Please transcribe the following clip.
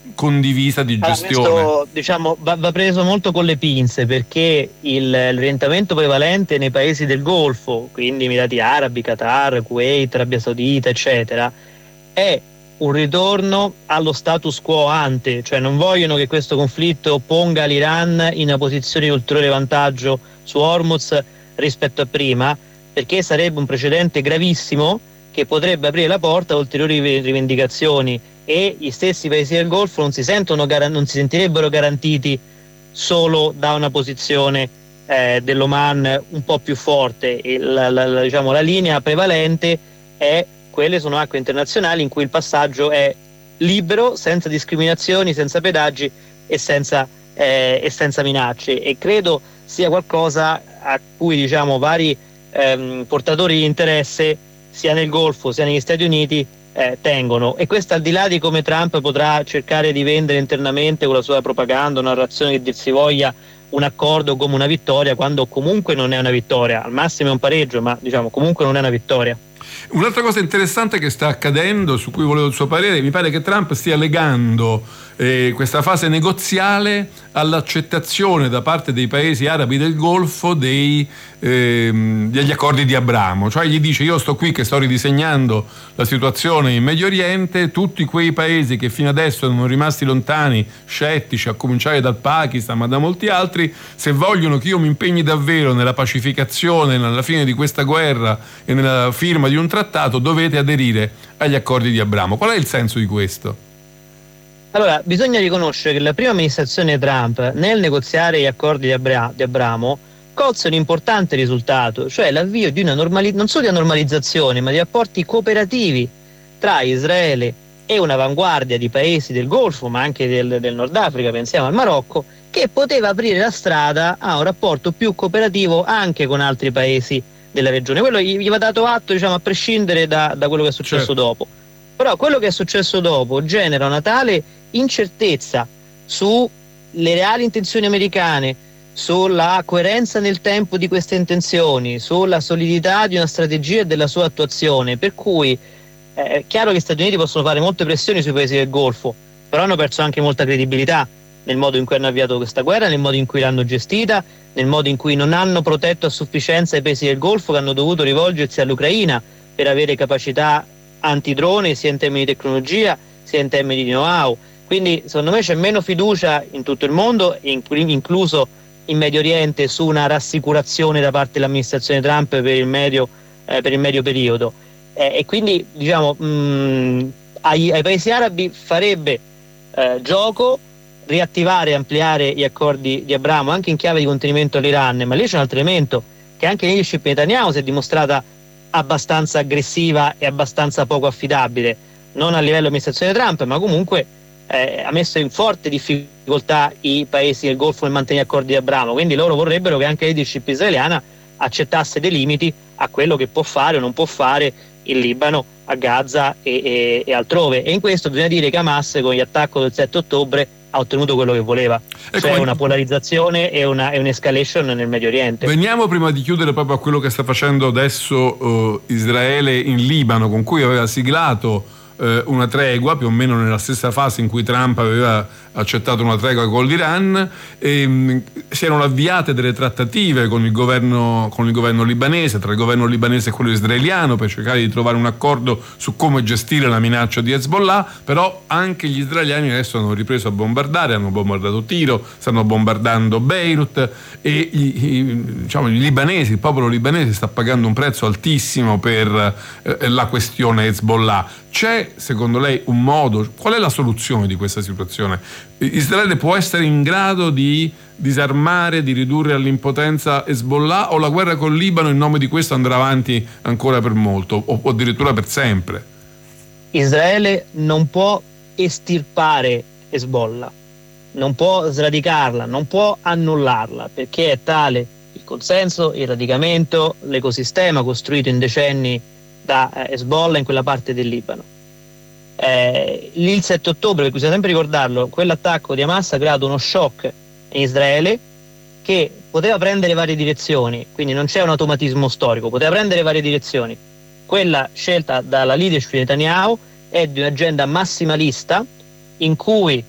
condivisa di gestione. Questo, diciamo, va preso molto con le pinze, perché l'orientamento prevalente nei paesi del Golfo, quindi Emirati Arabi, Qatar, Kuwait, Arabia Saudita, eccetera, è un ritorno allo status quo ante, cioè non vogliono che questo conflitto ponga l'Iran in una posizione di ulteriore vantaggio su Hormuz rispetto a prima, perché sarebbe un precedente gravissimo che potrebbe aprire la porta a ulteriori rivendicazioni, e gli stessi paesi del Golfo non si sentirebbero garantiti solo da una posizione dell'Oman un po' più forte. Diciamo, la linea prevalente è quelle sono acque internazionali in cui il passaggio è libero, senza discriminazioni, senza pedaggi e senza minacce, e credo sia qualcosa a cui, diciamo, vari portatori di interesse sia nel Golfo sia negli Stati Uniti tengono, e questo al di là di come Trump potrà cercare di vendere internamente con la sua propaganda, narrazione che dir si voglia un accordo come una vittoria, quando comunque non è una vittoria, al massimo è un pareggio, ma diciamo comunque non è una vittoria. Un'altra cosa interessante che sta accadendo, su cui volevo il suo parere, mi pare che Trump stia legando questa fase negoziale all'accettazione da parte dei paesi arabi del Golfo degli accordi di Abramo. Cioè gli dice: io sto qui che sto ridisegnando la situazione in Medio Oriente, tutti quei paesi che fino adesso erano rimasti lontani, scettici, a cominciare dal Pakistan ma da molti altri, se vogliono che io mi impegni davvero nella pacificazione, nella fine di questa guerra e nella firma di un trattato, dovete aderire agli accordi di Abramo. Qual è il senso di questo? Allora, bisogna riconoscere che la prima amministrazione Trump, nel negoziare gli accordi di Abramo, colse un importante risultato, cioè l'avvio di una non solo di una normalizzazione, ma di rapporti cooperativi tra Israele e un'avanguardia di paesi del Golfo, ma anche del Nord Africa, pensiamo al Marocco, che poteva aprire la strada a un rapporto più cooperativo anche con altri paesi della regione. Quello gli va dato atto, diciamo, a prescindere da quello che è successo dopo. Però quello che è successo dopo genera una tale incertezza sulle reali intenzioni americane, sulla coerenza nel tempo di queste intenzioni, sulla solidità di una strategia e della sua attuazione, per cui è chiaro che gli Stati Uniti possono fare molte pressioni sui paesi del Golfo, però hanno perso anche molta credibilità nel modo in cui hanno avviato questa guerra, nel modo in cui l'hanno gestita, nel modo in cui non hanno protetto a sufficienza i paesi del Golfo, che hanno dovuto rivolgersi all'Ucraina per avere capacità antidrone sia in termini di tecnologia sia in termini di know-how. Quindi secondo me c'è meno fiducia in tutto il mondo, incluso in Medio Oriente, su una rassicurazione da parte dell'amministrazione Trump per il medio periodo, e quindi, diciamo, ai paesi arabi farebbe gioco riattivare e ampliare gli accordi di Abramo anche in chiave di contenimento all'Iran. Ma lì c'è un altro elemento, che anche la leadership Netanyahu si è dimostrata abbastanza aggressiva e abbastanza poco affidabile, non a livello amministrazione Trump, ma comunque ha messo in forte difficoltà i paesi del Golfo nel mantenere gli accordi di Abramo. Quindi loro vorrebbero che anche la leadership israeliana accettasse dei limiti a quello che può fare o non può fare il Libano, a Gaza e altrove, e in questo bisogna dire che Hamas con gli attacchi del 7 ottobre ha ottenuto quello che voleva, cioè una polarizzazione e un'escalation nel Medio Oriente. Veniamo prima di chiudere proprio a quello che sta facendo adesso Israele in Libano, con cui aveva siglato una tregua più o meno nella stessa fase in cui Trump aveva accettato una tregua con l'Iran. Si erano avviate delle trattative con il governo libanese, tra il governo libanese e quello israeliano, per cercare di trovare un accordo su come gestire la minaccia di Hezbollah. Però anche gli israeliani adesso hanno ripreso a bombardare, hanno bombardato Tiro, stanno bombardando Beirut, e il popolo libanese sta pagando un prezzo altissimo per la questione Hezbollah. C'è secondo lei un modo? Qual è la soluzione di questa situazione? Israele può essere in grado di disarmare, di ridurre all'impotenza Hezbollah, o la guerra col Libano in nome di questo andrà avanti ancora per molto o addirittura per sempre? Israele non può estirpare Hezbollah, non può sradicarla, non può annullarla, perché è tale il consenso, il radicamento, l'ecosistema costruito in decenni da Hezbollah in quella parte del Libano. Lì il 7 ottobre, per cui bisogna sempre ricordarlo, quell'attacco di Hamas ha creato uno shock in Israele che poteva prendere varie direzioni, quindi non c'è un automatismo storico, poteva prendere varie direzioni. Quella scelta dalla leadership di Netanyahu è di un'agenda massimalista in cui